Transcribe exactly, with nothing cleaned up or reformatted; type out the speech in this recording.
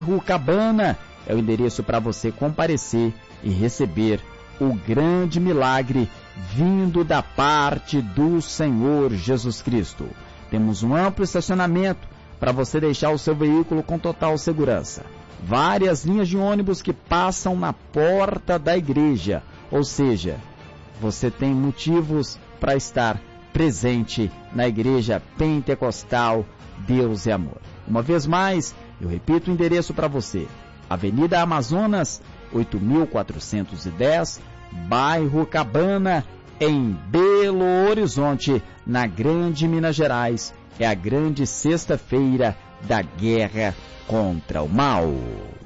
Rucabana é o endereço para você comparecer e receber o grande milagre vindo da parte do Senhor Jesus Cristo. Temos um amplo estacionamento para você deixar o seu veículo com total segurança. Várias linhas de ônibus que passam na porta da igreja, ou seja, você tem motivos para estar presente na igreja pentecostal Deus é Amor. Uma vez mais, eu repito o endereço para você: Avenida Amazonas, oito mil quatrocentos e dez, bairro Cabana, em Belo Horizonte, na Grande Minas Gerais. É a grande sexta-feira da guerra contra o mal.